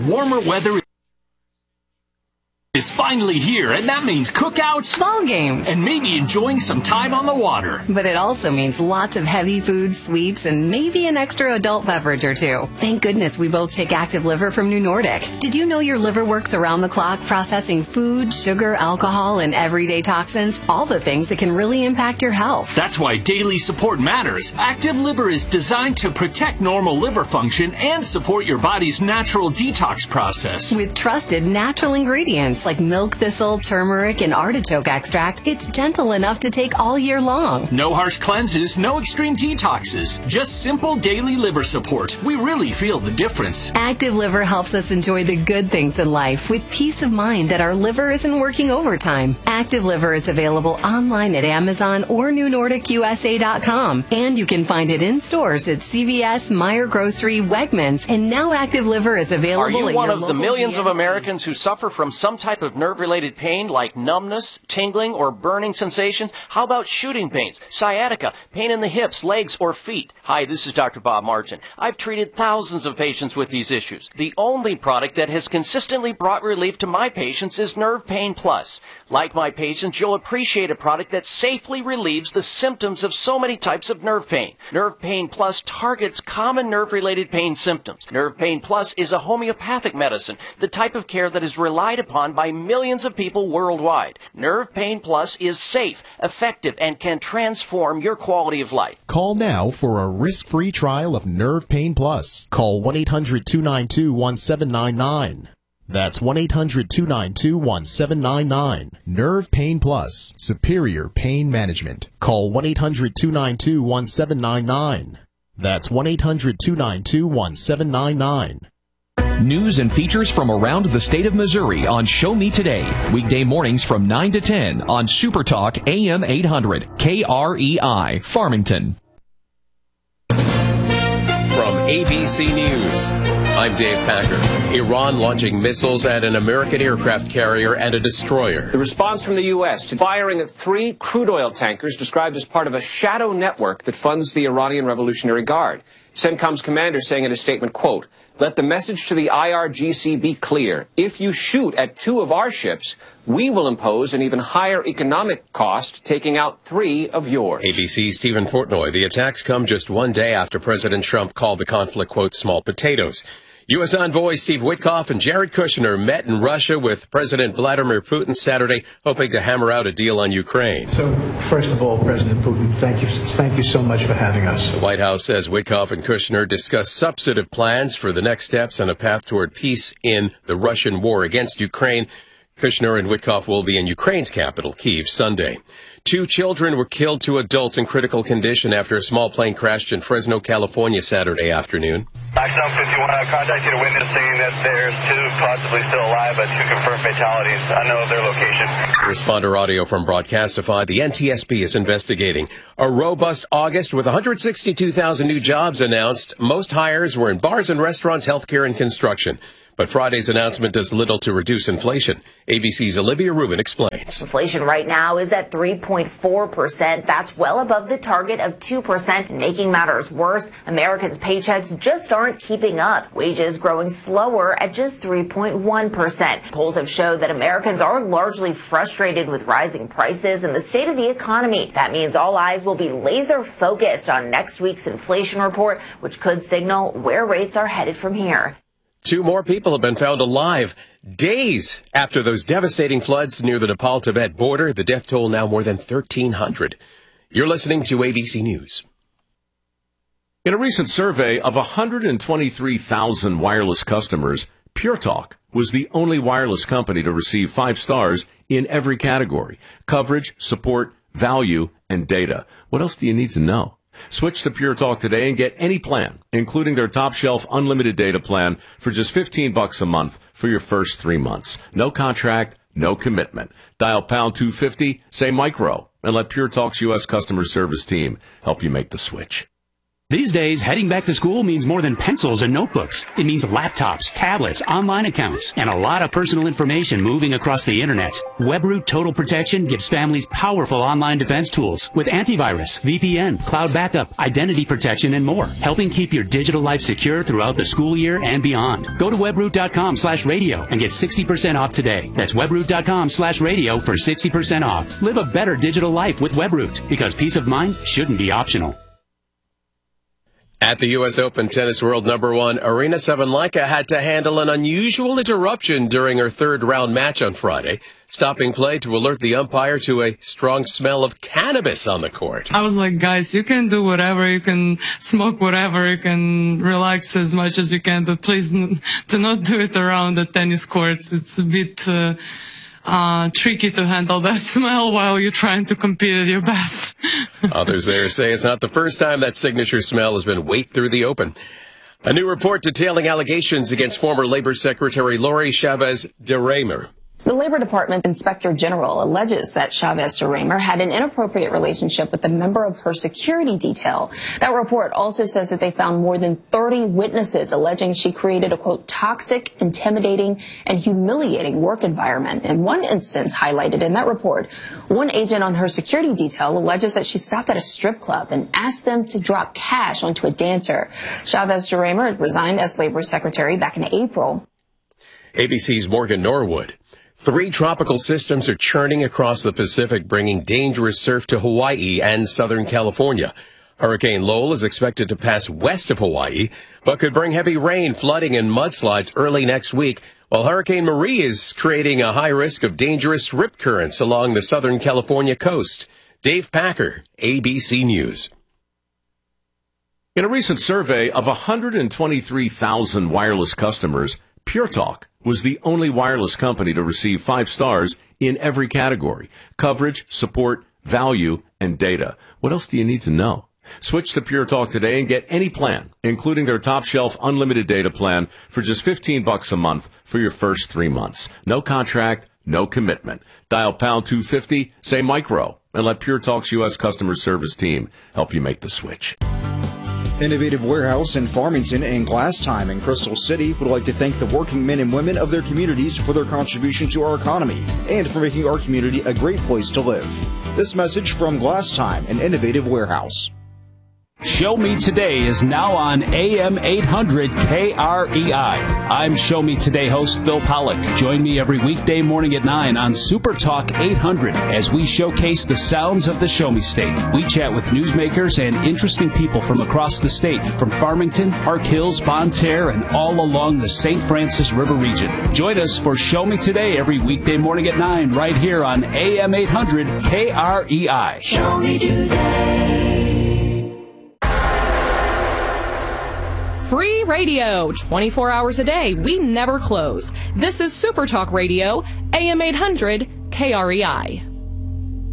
Warmer weather is finally here, and that means cookouts, ball games, and maybe enjoying some time on the water. But it also means lots of heavy food, sweets, and maybe an extra adult beverage or two. Thank goodness we both take Active Liver from New Nordic. Did you know your liver works around the clock processing food, sugar, alcohol, and everyday toxins? All the things that can really impact your health. That's why daily support matters. Active Liver is designed to protect normal liver function and support your body's natural detox process. With trusted natural ingredients like milk thistle, turmeric, and artichoke extract, it's gentle enough to take all year long. No harsh cleanses, no extreme detoxes, just simple daily liver support. We really feel the difference. Active Liver helps us enjoy the good things in life with peace of mind that our liver isn't working overtime. Active Liver is available online at Amazon or NewNordicUSA.com, and you can find it in stores at CVS, Meijer Grocery, Wegmans, and now Active Liver is available at your local Are you one of the millions of GNC. Americans who suffer from some type of nerve-related pain like numbness, tingling, or burning sensations? How about shooting pains, sciatica, pain in the hips, legs, or feet? Hi, this is Dr. Bob Martin. I've treated thousands of patients with these issues. The only product that has consistently brought relief to my patients is Nerve Pain Plus. Like my patients, you'll appreciate a product that safely relieves the symptoms of so many types of nerve pain. Nerve Pain Plus targets common nerve-related pain symptoms. Nerve Pain Plus is a homeopathic medicine, the type of care that is relied upon by millions of people worldwide. Nerve Pain Plus is safe, effective, and can transform your quality of life. Call now for a risk-free trial of Nerve Pain Plus. Call 1-800-292-1799. That's 1-800-292-1799. Nerve Pain Plus. Superior Pain Management. Call 1-800-292-1799. That's 1-800-292-1799. News and features from around the state of Missouri on Show Me Today. Weekday mornings from 9 to 10 on Super Talk AM 800 KREI Farmington. From ABC News, I'm Dave Packer. Iran launching missiles at an American aircraft carrier and a destroyer. The response from the U.S. to firing at 3 crude oil tankers described as part of a shadow network that funds the Iranian Revolutionary Guard. CENTCOM's commander saying in a statement, quote, "Let the message to the IRGC be clear. If you shoot at 2 of our ships, we will impose an even higher economic cost, taking out 3 of yours." ABC's Stephen Portnoy. The attacks come just one day after President Trump called the conflict, quote, small potatoes. U.S. envoy Steve Witkoff and Jared Kushner met in Russia with President Vladimir Putin Saturday, hoping to hammer out a deal on Ukraine. So, first of all, President Putin, thank you so much for having us. The White House says Witkoff and Kushner discussed substantive plans for the next steps on a path toward peace in the Russian war against Ukraine. Kushner and Witkoff will be in Ukraine's capital, Kyiv, Sunday. 2 children were killed, 2 adults in critical condition after a small plane crashed in Fresno, California, Saturday afternoon. Axon 51, I contacted a witness saying that there's 2 possibly still alive, but 2 confirmed fatalities. I know of their location. Responder audio from Broadcastify. The NTSB is investigating a robust August with 162,000 new jobs announced. Most hires were in bars and restaurants, healthcare, and construction. But Friday's announcement does little to reduce inflation. ABC's Olivia Rubin explains. Inflation right now is at 3.4%. That's well above the target of 2%. Making matters worse, Americans' paychecks just aren't keeping up. Wages growing slower at just 3.1%. Polls have showed that Americans are largely frustrated with rising prices and the state of the economy. That means all eyes will be laser focused on next week's inflation report, which could signal where rates are headed from here. 2 more people have been found alive days after those devastating floods near the Nepal-Tibet border. The death toll now more than 1,300. You're listening to ABC News. In a recent survey of 123,000 wireless customers, Pure Talk was the only wireless company to receive 5 stars in every category: coverage, support, value, and data. What else do you need to know? Switch to Pure Talk today and get any plan, including their top shelf unlimited data plan, for just $15 a month for your first 3 months. No contract, no commitment. Dial pound 250, say micro, and let Pure Talk's U.S. customer service team help you make the switch. These days, heading back to school means more than pencils and notebooks. It means laptops, tablets, online accounts, and a lot of personal information moving across the internet. WebRoot Total Protection gives families powerful online defense tools with antivirus, VPN, cloud backup, identity protection, and more, helping keep your digital life secure throughout the school year and beyond. Go to webroot.com/radio and get 60% off today. That's webroot.com/radio for 60% off. Live a better digital life with WebRoot, because peace of mind shouldn't be optional. At the U.S. Open Tennis World #1, Aryna Sabalenka had to handle an unusual interruption during her third-round match on Friday, stopping play to alert the umpire to a strong smell of cannabis on the court. I was like, guys, you can do whatever, you can smoke whatever, you can relax as much as you can, but please do not do it around the tennis courts. It's a bit tricky to handle that smell while you're trying to compete at your best. Others there say it's not the first time that signature smell has been wafted through the Open. A new report detailing allegations against former Labor Secretary Lori Chavez de Raymer. The Labor Department Inspector General alleges that Chavez de Raymer had an inappropriate relationship with a member of her security detail. That report also says that they found more than 30 witnesses alleging she created a, quote, toxic, intimidating, and humiliating work environment. In one instance highlighted in that report, one agent on her security detail alleges that she stopped at a strip club and asked them to drop cash onto a dancer. Chavez de Raymer resigned as Labor Secretary back in April. ABC's Morgan Norwood. 3 tropical systems are churning across the Pacific, bringing dangerous surf to Hawaii and Southern California. Hurricane Lowell is expected to pass west of Hawaii, but could bring heavy rain, flooding, and mudslides early next week, while Hurricane Marie is creating a high risk of dangerous rip currents along the Southern California coast. Dave Packer, ABC News. In a recent survey of 123,000 wireless customers, Pure Talk was the only wireless company to receive 5 stars in every category: coverage, support, value, and data. What else do you need to know? Switch to Pure Talk today and get any plan, including their top shelf unlimited data plan, for just $15 a month for your first 3 months. No contract, no commitment. Dial pound 250, say micro, and let Pure Talk's U.S. customer service team help you make the switch. Innovative Warehouse in Farmington and Glass Time in Crystal City would like to thank the working men and women of their communities for their contribution to our economy and for making our community a great place to live. This message from Glass Time and Innovative Warehouse. Show Me Today is now on AM 800 KREI. I'm Show Me Today host Bill Pollock. Join me every weekday morning at 9 on Super Talk 800 as we showcase the sounds of the Show Me State. We chat with newsmakers and interesting people from across the state, from Farmington, Park Hills, Bonne Terre, and all along the St. Francis River region. Join us for Show Me Today every weekday morning at 9 right here on AM 800 KREI. Show Me Today. Free radio, 24 hours a day. We never close. This is Super Talk Radio, AM 800 KREI.